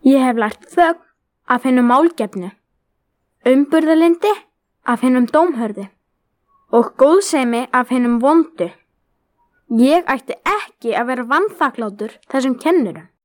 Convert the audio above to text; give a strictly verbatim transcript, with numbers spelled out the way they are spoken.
Ég hef lært þögn af hinum málgefnu, umburðarlyndi af hinum dómhörðu og góðsemi af hinum vondu. Ég ætti ekki að vera vanþakklátur þessum kennurum.